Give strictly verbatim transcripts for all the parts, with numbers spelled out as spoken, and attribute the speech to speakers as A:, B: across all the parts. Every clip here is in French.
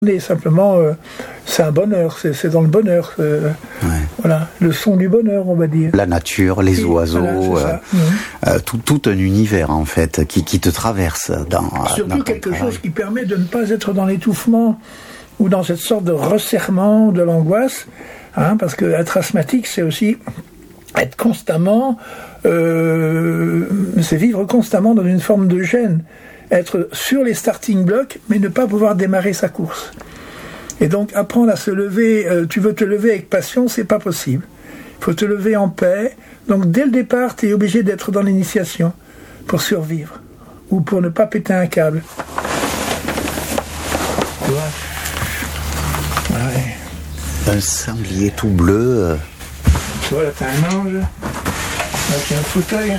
A: Et simplement, euh, c'est un bonheur, c'est, c'est dans le bonheur. Euh, ouais. Voilà, le son du bonheur, on va dire.
B: La nature, les oui, oiseaux, voilà, euh, mmh. euh, tout, tout un univers en fait qui, qui te traverse. Dans,
A: Surtout
B: dans
A: quelque
B: travail.
A: chose qui permet de ne pas être dans l'étouffement ou dans cette sorte de resserrement de l'angoisse, hein, parce que être asthmatique, c'est aussi être constamment, euh, c'est vivre constamment dans une forme de gêne. Être sur les starting blocks, mais ne pas pouvoir démarrer sa course. Et donc, apprendre à se lever, euh, tu veux te lever avec passion, c'est pas possible. Il faut te lever en paix. Donc, dès le départ, tu es obligé d'être dans l'initiation pour survivre, ou pour ne pas péter un câble. Tu vois ? Ouais.
B: Un sanglier tout bleu. Euh...
A: Tu vois, là, t'as un ange, là, t'as un fauteuil,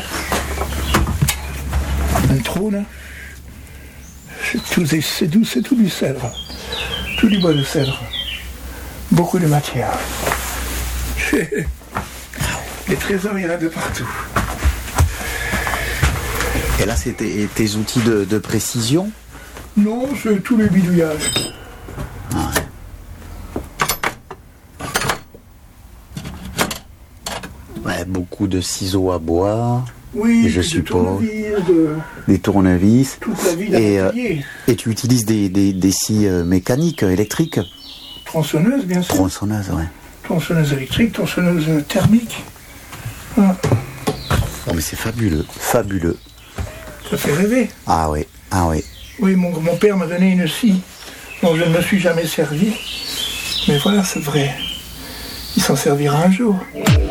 A: un trône. C'est tout, c'est, tout, c'est tout du cèdre, tout du bois de cèdre, beaucoup de matière. Les trésors, il y en a de partout.
B: Et là, c'est tes, tes outils de, de précision ?
A: Non, c'est tout le bidouillage.
B: Ah ouais. Ouais, beaucoup de ciseaux à bois.
A: Oui,
B: je suppose.
A: De...
B: Des tournevis.
A: Toute la vie d'un
B: et, euh,
A: et
B: tu utilises des, des, des scies euh, mécaniques, électriques ?
A: Tronçonneuse, bien sûr.
B: Tronçonneuse, ouais.
A: Tronçonneuse électrique, tronçonneuse thermique. Ah.
B: Oh, mais c'est fabuleux, fabuleux.
A: Ça fait rêver.
B: Ah oui, ah oui.
A: Oui, mon, mon père m'a donné une scie dont je ne me suis jamais servi. Mais voilà, c'est vrai. Il s'en servira un jour.